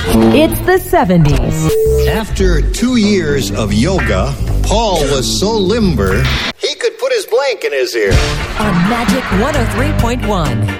It's the 70s. After 2 years of yoga, Paul was so limber, he could put his blank in his ear. On Magic 103.1.